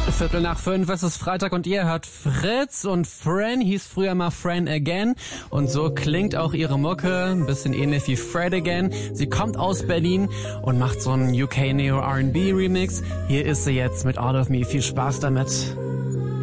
4:15, es ist Freitag und ihr hört Fritz, und Fran hieß früher mal Fran Again und so klingt auch ihre Mucke, ein bisschen ähnlich wie Fred Again. Sie kommt aus Berlin und macht so einen UK Neo R&B Remix. Hier ist sie jetzt mit All of Me. Viel Spaß damit.